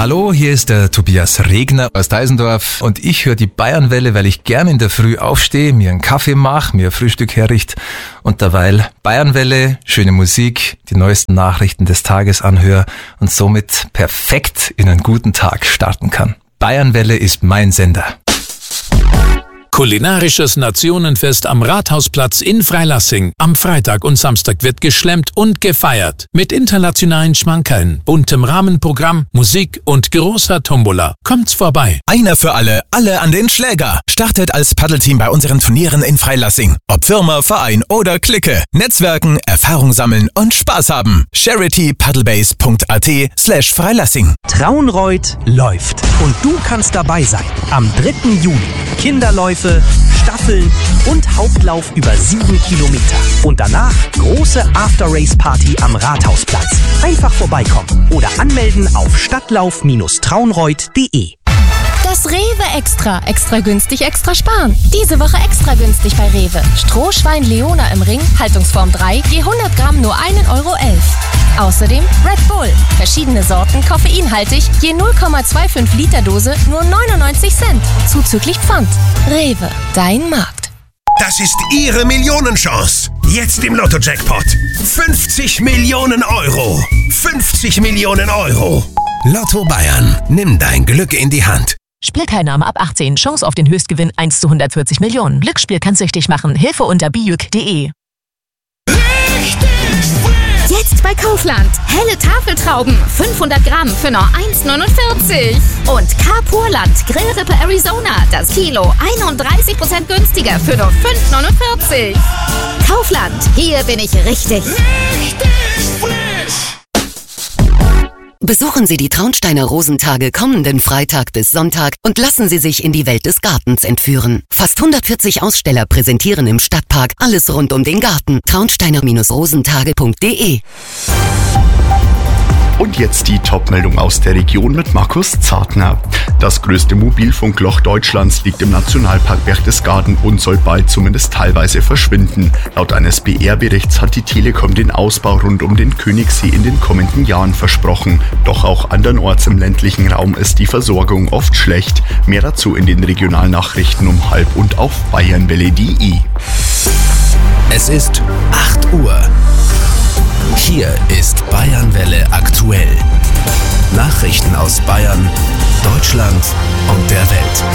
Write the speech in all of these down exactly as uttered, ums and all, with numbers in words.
Hallo, hier ist der Tobias Regner aus Deisendorf und ich höre die Bayernwelle, weil ich gern in der Früh aufstehe, mir einen Kaffee mache, mir ein Frühstück herrichte und derweil Bayernwelle, schöne Musik, die neuesten Nachrichten des Tages anhöre und somit perfekt in einen guten Tag starten kann. Bayernwelle ist mein Sender. Kulinarisches Nationenfest am Rathausplatz in Freilassing. Am Freitag und Samstag wird geschlemmt und gefeiert. Mit internationalen Schmankerln, buntem Rahmenprogramm, Musik und großer Tombola. Kommt's vorbei. Einer für alle, alle an den Schläger. Startet als Paddelteam bei unseren Turnieren in Freilassing. Ob Firma, Verein oder Clique. Netzwerken, Erfahrung sammeln und Spaß haben. charitypaddlebase.at slash Freilassing. Traunreut läuft. Und du kannst dabei sein. Am dritten Juli. Kinderläufe, Staffeln und Hauptlauf über sieben Kilometer. Und danach große After-Race-Party am Rathausplatz. Einfach vorbeikommen oder anmelden auf stadtlauf traunreut punkt de. Das Rewe Extra. Extra günstig, extra sparen. Diese Woche extra günstig bei Rewe. Strohschwein Leona im Ring, Haltungsform drei, je hundert Gramm nur ein Euro elf. Außerdem Red Bull. Verschiedene Sorten, koffeinhaltig, je null Komma fünfundzwanzig Liter Dose, nur neunundneunzig Cent. Zuzüglich Pfand. Rewe, dein Markt. Das ist Ihre Millionenchance. Jetzt im Lotto-Jackpot. fünfzig Millionen Euro. fünfzig Millionen Euro. Lotto Bayern. Nimm dein Glück in die Hand. Spielteilnahme ab achtzehn. Chance auf den Höchstgewinn eins zu hundertvierzig Millionen. Glücksspiel kann süchtig machen. Hilfe unter bijuk punkt de. Jetzt bei Kaufland. Helle Tafeltrauben. fünfhundert Gramm für nur eins neunundvierzig. Und Carpurland Grillrippe Arizona. Das Kilo einunddreißig Prozent günstiger für nur fünf neunundvierzig. Kaufland. Hier bin ich richtig. Richtig frisch. Besuchen Sie die Traunsteiner Rosentage kommenden Freitag bis Sonntag und lassen Sie sich in die Welt des Gartens entführen. Fast hundertvierzig Aussteller präsentieren im Stadtpark alles rund um den Garten. traunsteiner rosentage punkt de. Und jetzt die Top-Meldung aus der Region mit Markus Zartner. Das größte Mobilfunkloch Deutschlands liegt im Nationalpark Berchtesgaden und soll bald zumindest teilweise verschwinden. Laut eines B R-Berichts hat die Telekom den Ausbau rund um den Königssee in den kommenden Jahren versprochen. Doch auch andernorts im ländlichen Raum ist die Versorgung oft schlecht. Mehr dazu in den Regionalnachrichten um halb und auf bayernwelle punkt de. Es ist acht Uhr. Hier ist Bayernwelle aktuell. Nachrichten aus Bayern, Deutschland und der Welt.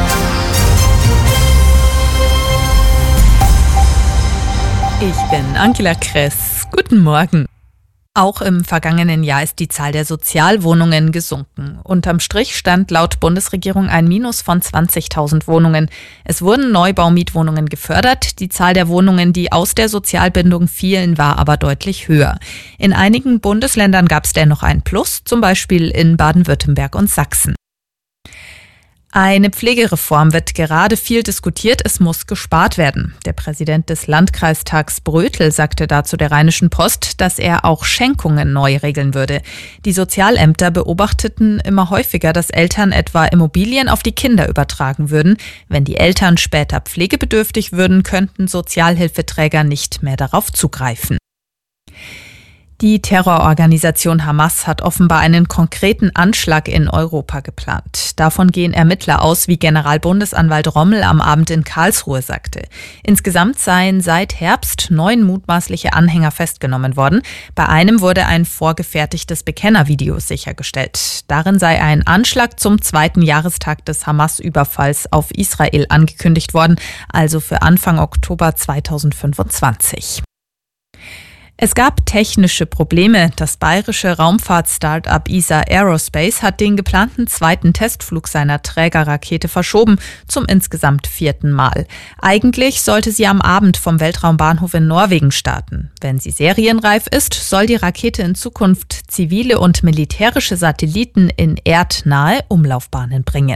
Ich bin Angela Kress. Guten Morgen. Auch im vergangenen Jahr ist die Zahl der Sozialwohnungen gesunken. Unterm Strich stand laut Bundesregierung ein Minus von zwanzigtausend Wohnungen. Es wurden Neubaumietwohnungen gefördert. Die Zahl der Wohnungen, die aus der Sozialbindung fielen, war aber deutlich höher. In einigen Bundesländern gab es dennoch ein Plus, zum Beispiel in Baden-Württemberg und Sachsen. Eine Pflegereform wird gerade viel diskutiert, es muss gespart werden. Der Präsident des Landkreistags Brötel sagte dazu der Rheinischen Post, dass er auch Schenkungen neu regeln würde. Die Sozialämter beobachteten immer häufiger, dass Eltern etwa Immobilien auf die Kinder übertragen würden. Wenn die Eltern später pflegebedürftig würden, könnten Sozialhilfeträger nicht mehr darauf zugreifen. Die Terrororganisation Hamas hat offenbar einen konkreten Anschlag in Europa geplant. Davon gehen Ermittler aus, wie Generalbundesanwalt Rommel am Abend in Karlsruhe sagte. Insgesamt seien seit Herbst neun mutmaßliche Anhänger festgenommen worden. Bei einem wurde ein vorgefertigtes Bekennervideo sichergestellt. Darin sei ein Anschlag zum zweiten Jahrestag des Hamas-Überfalls auf Israel angekündigt worden, also für Anfang Oktober zweitausendfünfundzwanzig. Es gab technische Probleme. Das bayerische Raumfahrt-Startup E S A Aerospace hat den geplanten zweiten Testflug seiner Trägerrakete verschoben, zum insgesamt vierten Mal. Eigentlich sollte sie am Abend vom Weltraumbahnhof in Norwegen starten. Wenn sie serienreif ist, soll die Rakete in Zukunft zivile und militärische Satelliten in erdnahe Umlaufbahnen bringen.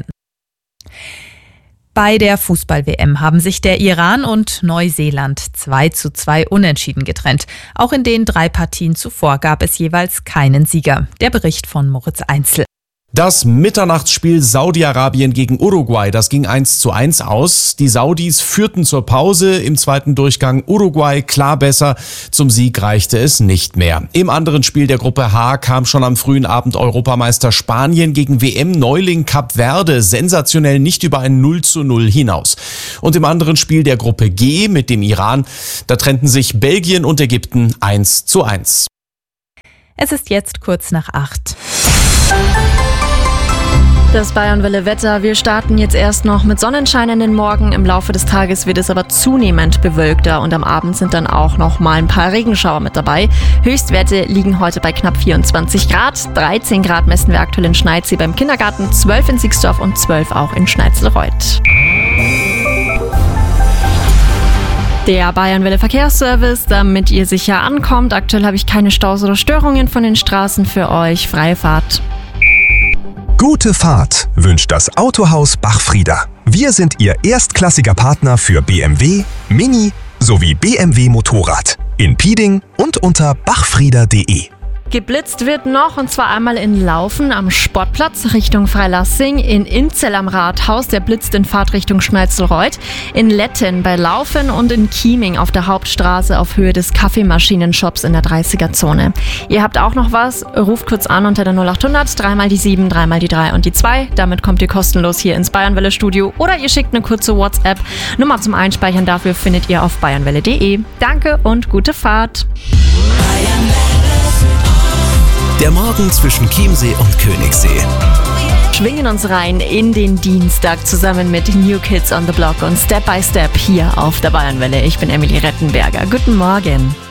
Bei der Fußball-W M haben sich der Iran und Neuseeland zwei zu zwei unentschieden getrennt. Auch in den drei Partien zuvor gab es jeweils keinen Sieger. Der Bericht von Moritz Einzel. Das Mitternachtsspiel Saudi-Arabien gegen Uruguay, das ging eins zu eins aus. Die Saudis führten zur Pause, im zweiten Durchgang Uruguay klar besser. Zum Sieg reichte es nicht mehr. Im anderen Spiel der Gruppe H kam schon am frühen Abend Europameister Spanien gegen W M-Neuling Kap Verde sensationell nicht über ein null zu null hinaus. Und im anderen Spiel der Gruppe G mit dem Iran, da trennten sich Belgien und Ägypten eins zu eins. Es ist jetzt kurz nach acht. Das Bayernwelle-Wetter. Wir starten jetzt erst noch mit Sonnenschein in den Morgen. Im Laufe des Tages wird es aber zunehmend bewölkter und am Abend sind dann auch noch mal ein paar Regenschauer mit dabei. Höchstwerte liegen heute bei knapp vierundzwanzig Grad. dreizehn Grad messen wir aktuell in Schneidsee beim Kindergarten, zwölf in Sixdorf und zwölf auch in Schneizelreuth. Der Bayernwelle Verkehrsservice, damit ihr sicher ankommt. Aktuell habe ich keine Staus oder Störungen von den Straßen für euch. Freie Fahrt. Gute Fahrt wünscht das Autohaus Bachfrieder. Wir sind Ihr erstklassiger Partner für B M W, Mini sowie B M W Motorrad. In Pieding und unter bachfrieder punkt de. Geblitzt wird noch, und zwar einmal in Laufen am Sportplatz Richtung Freilassing, in Inzell am Rathaus, der blitzt in Fahrtrichtung Schneizelreuth, in Letten bei Laufen und in Chieming auf der Hauptstraße auf Höhe des Kaffeemaschinenshops in der dreißiger-Zone. Ihr habt auch noch was, ruft kurz an unter der null achthundert, dreimal die sieben, dreimal die drei und die zwei. Damit kommt ihr kostenlos hier ins Bayernwelle-Studio oder ihr schickt eine kurze WhatsApp. Nummer zum Einspeichern dafür findet ihr auf bayernwelle punkt de. Danke und gute Fahrt. Der Morgen zwischen Chiemsee und Königssee. Schwingen uns rein in den Dienstag zusammen mit New Kids on the Block und Step by Step hier auf der Bayernwelle. Ich bin Emily Rettenberger. Guten Morgen.